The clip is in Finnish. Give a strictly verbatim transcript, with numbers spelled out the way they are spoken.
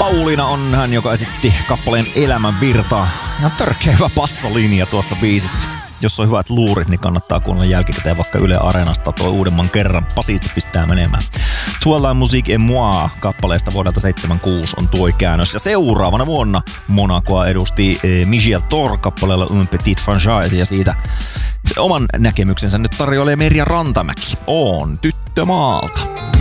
Pauliina on hän, joka esitti kappaleen Elämän virtaa. Ihan törkeä hyvä bassolinja tuossa biisissä. Jos on hyvät luurit, niin kannattaa kuunnella jälkikäteen vaikka Yle Areenasta tuo uudemman kerran. Pasisti pistää menemään. Tuolla Musique et moi kappaleesta vuodelta seitsemänkymmentäkuusi on tuo käännös. Ja seuraavana vuonna Monacoa edusti Michel Thor kappaleella Un Petit Franchise. Ja siitä se oman näkemyksensä nyt tarjoilee Merja Rantamäki. On tyttö maalta.